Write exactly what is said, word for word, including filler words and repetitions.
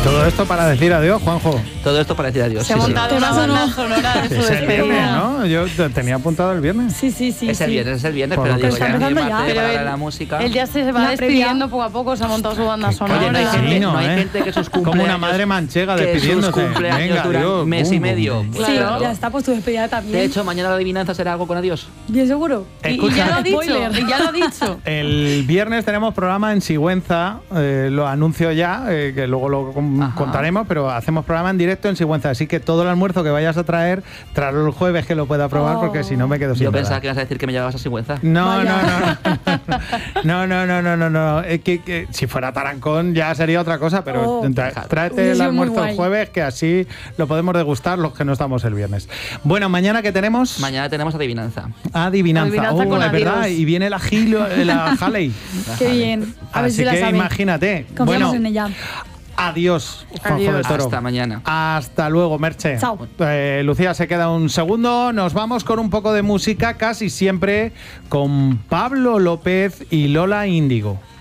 Todo esto para decir adiós, Juanjo. Todo esto para decir adiós. Se ha sí, montado sí. una banda sonora de su Es el despedida. viernes, ¿no? Yo te- tenía apuntado el viernes. Sí, sí, sí. Es el sí. viernes, es el viernes, Por pero lo que digo, está ya empezando ni ya. martes Pero para él- la música. Él ya se va La despidiendo poco a poco, se ha montado su banda sonora. Oye, no hay Qué gente, fino, no hay ¿eh? gente que sus cumpleaños... Como una madre manchega que despidiéndose. sus cumpleaños Venga, duran adiós. mes Bum, y bum, medio. bum. Sí, Claro. ya está, pues tu despedida también. De hecho, mañana la adivinanza será algo con adiós. ¿Bien seguro? Y, y Escucha. ya lo ha dicho, Spoiler. y ya lo ha dicho. El viernes tenemos programa en Sigüenza, eh, lo anuncio ya, eh, que luego lo com- Ajá. contaremos, pero hacemos programa en directo en Sigüenza, así que todo el almuerzo que vayas a traer, tráelo el jueves que lo pueda probar, Oh. porque si no me quedo sin Yo nada. pensaba que ibas a decir que me llevabas a Sigüenza. No, no, Vaya. no, no, no, no, no, no, no. Es que, que si fuera Tarancón ya sería otra cosa, pero Oh. tra- tráete Hubiese el sido muy almuerzo el guay. jueves, que así lo podemos degustar los que no estamos el viernes. Bueno, mañana que tenemos Mañana tenemos adivinanza. adivinanza. Adivinanza Oh, con es verdad, adiós. y viene la Gilo, la Halley. Qué bien. A ver Así si la que sabe. imagínate. Confiamos bueno, en ella. adiós, Juanjo Adiós. de Toro. Hasta mañana. Hasta luego, Merche. Chao. Eh, Lucía se queda un segundo. Nos vamos con un poco de música, casi siempre con Pablo López y Lola Índigo.